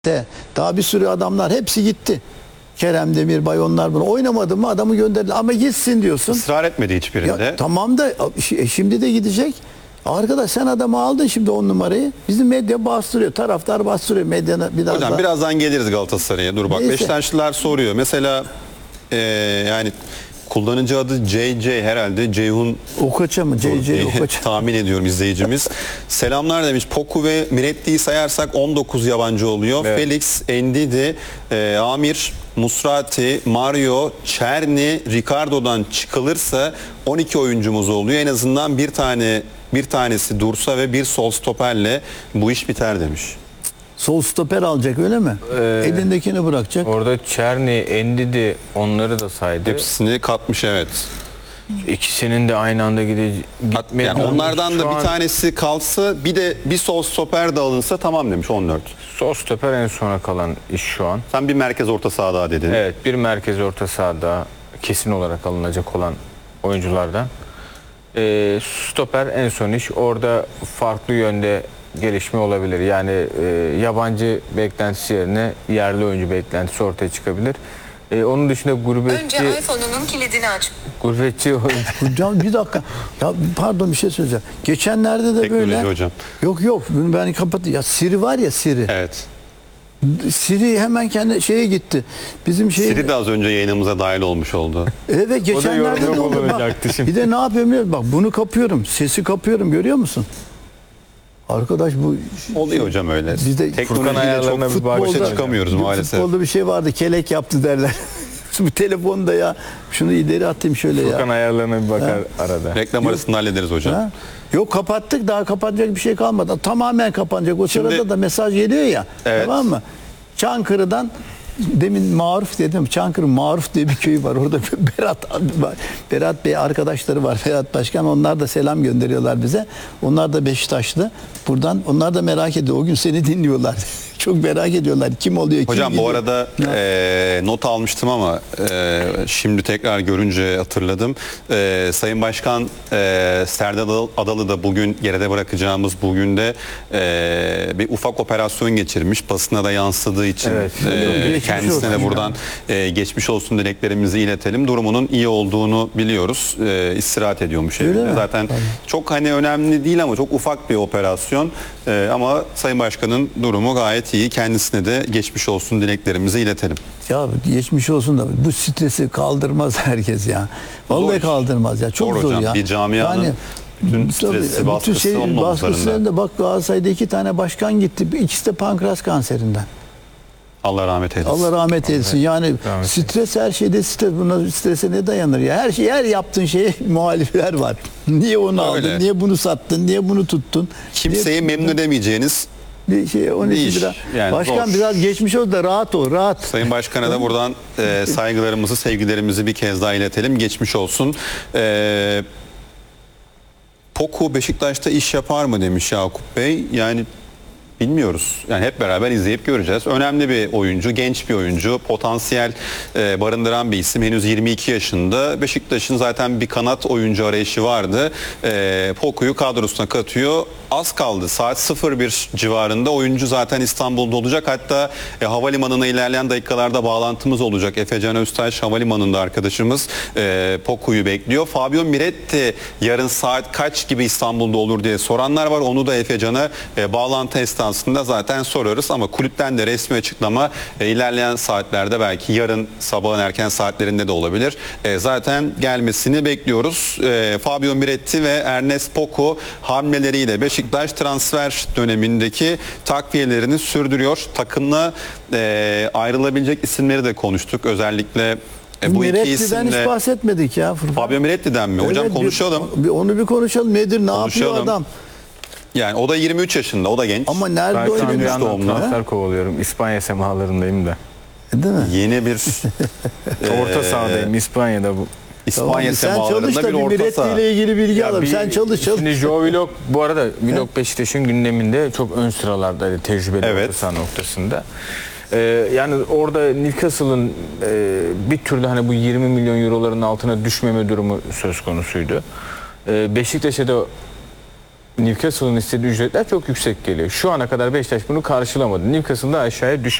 Daha bir sürü adamlar hepsi gitti. Kerem Demirbay onlar bunu oynamadı mı adamı gönderdi ama gitsin diyorsun. Israr etmedi hiçbirinde. Ya, tamam da şimdi de gidecek. Arkadaş sen adamı aldın şimdi 10 numarayı. Bizim medya bastırıyor. Taraftar bastırıyor. Medyana biraz Hocam daha. Birazdan geliriz Galatasaray'a. Dur bak Neyse. Beşiktaşlılar soruyor. Mesela yani kullanıcı adı JJ herhalde Ceyhun Okaça mı? CC Okaça. tahmin ediyorum izleyicimiz. Selamlar demiş. Poku ve Miretti'yi sayarsak 19 yabancı oluyor. Evet. Felix, Endidi, Amir, Musrati, Mario, Çerni, Ricardo'dan çıkılırsa 12 oyuncumuz oluyor. En azından bir tanesi dursa ve bir sol stoperle bu iş biter demiş. Sol stoper alacak öyle mi? Elindekini bırakacak. Orada Çerni, Endidi onları da saydı. Hepsini katmış evet. İkisinin de aynı anda gitmeye Yani onlardan da bir tanesi kalsa bir sol stoper de alınsa tamam demiş 14. Sol stoper en sona kalan iş şu an. Sen bir merkez orta saha daha dedin. Evet, bir merkez orta sahada kesin olarak alınacak olan oyunculardan. Stoper en son iş. Orada farklı yönde gelişme olabilir. Yani yabancı beklentisi yerine yerli oyuncu beklentisi ortaya çıkabilir. Onun dışında gurbetçi... Önce iPhone'unun kilidini aç. Gurbetçi Hocam bir dakika. Ya pardon bir şey söyleyeceğim. Geçenlerde de Teknoloji böyle. hocam. Yok bunu ben kapattım. Ya Siri var ya Siri. Evet. Siri hemen kendi şeye gitti. Bizim şey. Siri de az önce yayınımıza dahil olmuş oldu. Evet geçenlerde de oldu. Bak, bir de ne yapıyorum biliyor musun? Bak bunu kapıyorum. Sesi kapıyorum görüyor musun? Arkadaş bu Oluyor hocam öyle. Biz de Teknolojiyle çok başa çıkamıyoruz maalesef. Futbolda bir şey vardı. Kelek yaptı derler. Bu telefonda ya. Şunu ileri atayım şöyle Furkan ya. ayarlarına bir bakar arada. Reklam arasında hallederiz hocam. Ha? Yok kapattık daha kapatacak bir şey kalmadı. Tamamen kapanacak. O Şimdi- sırada da mesaj geliyor ya. Evet. Tamam mı? Çankırı'dan demin Maruf dedim. Çankırı Maruf diye bir köy var. Orada Berat Bey arkadaşları var. Berat Başkan. Onlar da selam gönderiyorlar bize. Onlar da Beşiktaşlı. Buradan onlar da merak ediyor. O gün seni dinliyorlar. Çok merak ediyorlar. Kim oluyor? Kim Hocam bu gidiyor? arada not almıştım ama şimdi tekrar görünce hatırladım. Sayın Başkan Serdar Adalı da bugün geride bırakacağımız bugün de bir ufak operasyon geçirmiş. Basına da yansıdığı için Evet. kendisine de buradan geçmiş olsun dileklerimizi iletelim. Durumunun iyi olduğunu biliyoruz. İstirahat ediyormuş Öyle evinde. mi? Zaten çok hani önemli değil ama çok ufak bir operasyon. Ama Sayın Başkan'ın durumu gayet iyi. Kendisine de geçmiş olsun dileklerimizi iletelim. Ya geçmiş olsun da bu stresi kaldırmaz herkes ya. Vallahi Zor. kaldırmaz ya. Çok Zor zor hocam. ya. Bir camianın bütün stresi, baskısı onun omuzlarında. baskısında bak Galatasaray'da 2 tane başkan gitti. İkisi de pankreas kanserinden. Allah rahmet eylesin. Allah rahmet eylesin. Yani rahmet stres her şeyde stres. Buna strese ne dayanır ya? Her yaptığın şeye muhalifler var. Niye onu Öyle. aldın? Niye bunu sattın? Niye bunu tuttun? Kimseyi Niye- memnun edemeyeceğiniz bir şey onun bir için iş. biraz. Yani Başkan zor. biraz geçmiş ol da rahat ol, rahat. Sayın Başkan'a da buradan saygılarımızı, sevgilerimizi bir kez daha iletelim. Geçmiş olsun. Poku Beşiktaş'ta iş yapar mı demiş Yakup Bey. Yani bilmiyoruz. Yani hep beraber izleyip göreceğiz. Önemli bir oyuncu, genç bir oyuncu, potansiyel barındıran bir isim. Henüz 22 yaşında. Beşiktaş'ın zaten bir kanat oyuncu arayışı vardı. Poku'yu kadrosuna katıyor. Az kaldı. Saat 01 civarında oyuncu zaten İstanbul'da olacak. Hatta havalimanına ilerleyen dakikalarda bağlantımız olacak. Efecan Öztaş havalimanında arkadaşımız Poku'yu bekliyor. Fabio Miretti yarın saat kaç gibi İstanbul'da olur diye soranlar var. Onu da Efecan'a bağlantı esnasında zaten soruyoruz. Ama kulüpten de resmi açıklama ilerleyen saatlerde belki yarın sabahın erken saatlerinde de olabilir. Zaten gelmesini bekliyoruz. Fabio Miretti ve Ernest Poku hamleleriyle Beşiktaş transfer dönemindeki takviyelerini sürdürüyor. Takımla ayrılabilecek isimleri de konuştuk. Özellikle bu iki Miretti'den isimle. hiç bahsetmedik ya. Fabio Miretti'den mi? Hocam Evet, konuşalım. onu bir konuşalım. Nedir? Ne yapıyor Konuşalım. adam? Yani o da 23 yaşında. O da genç. Ama Ben nerede şu an bir oynuyor? yandan doğumlu. transfer kovalıyorum. İspanya semalarındayım da. Değil mi? Yeni bir Orta sahadayım İspanya'da bu. İspanya Tamam, sen çalış semalarında da bir bir orta Miretti saha. ile ilgili bilgi alalım. Sen çalış. Şimdi Joe Vlog bu arada Vlog Beşiktaş'ın gündeminde çok ön sıralarda tecrübeli Evet. orta saha noktasında. Yani orada Newcastle'ın bir türlü hani bu 20 milyon euroların altına düşmeme durumu söz konusuydu. Beşiktaş'a da Newcastle'ın istediği ücretler çok yüksek geliyor. Şu ana kadar Beşiktaş bunu karşılamadı. Newcastle'da aşağıya